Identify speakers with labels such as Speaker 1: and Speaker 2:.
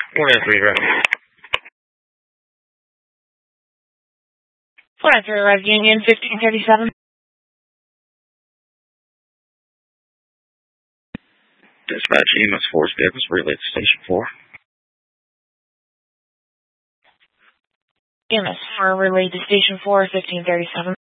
Speaker 1: 493 Rev.
Speaker 2: 493 Rev Union 1537.
Speaker 1: Dispatch EMS Force vehicles relayed to Station 4.
Speaker 2: EMS 4 relayed to Station 4, 1537.